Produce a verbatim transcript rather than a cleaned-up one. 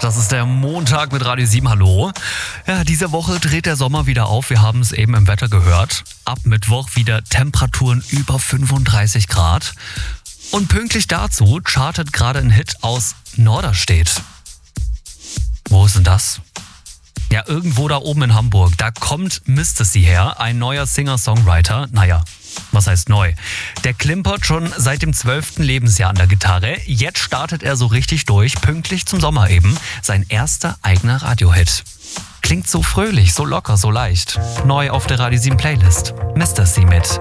Das ist der Montag mit Radio sieben. Hallo. Ja, diese Woche dreht der Sommer wieder auf. Wir haben es eben im Wetter gehört. Ab Mittwoch wieder Temperaturen über fünfunddreißig Grad. Und pünktlich dazu chartet gerade ein Hit aus Norderstedt. Wo ist denn das? Ja, irgendwo da oben in Hamburg. Da kommt Mistasy her, ein neuer Singer-Songwriter. Naja, was heißt neu? Der klimpert schon seit dem zwölften Lebensjahr an der Gitarre. Jetzt startet er so richtig durch, pünktlich zum Sommer eben. Sein erster eigener Radiohit. Klingt so fröhlich, so locker, so leicht. Neu auf der Radio sieben Playlist. Mistasy mit